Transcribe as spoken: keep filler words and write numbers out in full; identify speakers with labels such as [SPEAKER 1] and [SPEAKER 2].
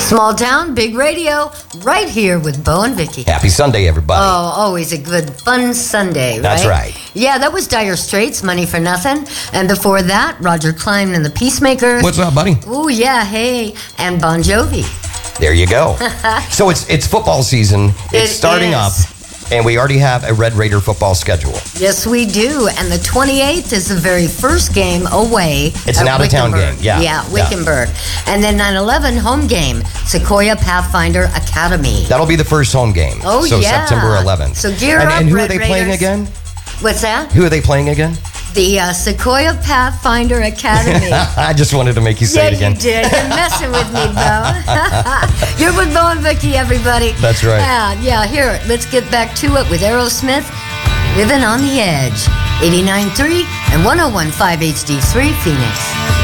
[SPEAKER 1] Small town, big radio, right here with Bo and Vicky.
[SPEAKER 2] Happy Sunday, everybody.
[SPEAKER 1] Oh, always a good, fun Sunday, right?
[SPEAKER 2] That's right.
[SPEAKER 1] Yeah, that was Dire Straits, Money for Nothing. And before that, Roger Clyne and the Peacemakers.
[SPEAKER 2] What's up, buddy?
[SPEAKER 1] Oh, yeah, hey. And Bon Jovi.
[SPEAKER 2] There you go. So it's it's football season. It's
[SPEAKER 1] It
[SPEAKER 2] starting
[SPEAKER 1] is.
[SPEAKER 2] up, and we already have a Red Raider football schedule.
[SPEAKER 1] Yes, we do. And the twenty-eighth is the very first game away.
[SPEAKER 2] It's an
[SPEAKER 1] at
[SPEAKER 2] out-of-town
[SPEAKER 1] Wickenburg.
[SPEAKER 2] game, yeah.
[SPEAKER 1] Yeah,
[SPEAKER 2] Yeah.
[SPEAKER 1] Wickenburg. And then nine eleven home game, Sequoia Pathfinder Academy.
[SPEAKER 2] That'll be the first home game.
[SPEAKER 1] Oh,
[SPEAKER 2] so
[SPEAKER 1] yeah.
[SPEAKER 2] September eleventh.
[SPEAKER 1] So gear
[SPEAKER 2] and,
[SPEAKER 1] up,
[SPEAKER 2] And who
[SPEAKER 1] Red
[SPEAKER 2] are they playing
[SPEAKER 1] Raiders.
[SPEAKER 2] again?
[SPEAKER 1] What's that?
[SPEAKER 2] Who are they playing again?
[SPEAKER 1] The uh, Sequoia Pathfinder Academy.
[SPEAKER 2] I just wanted to make you say
[SPEAKER 1] Yeah,
[SPEAKER 2] it again.
[SPEAKER 1] you did. You're messing with me, Bo. You're with Bo and Vicky, everybody.
[SPEAKER 2] That's right.
[SPEAKER 1] Yeah, yeah. Here, let's get back to it with Aerosmith, Living on the Edge. eighty-nine point three and one oh one point five H D three, Phoenix.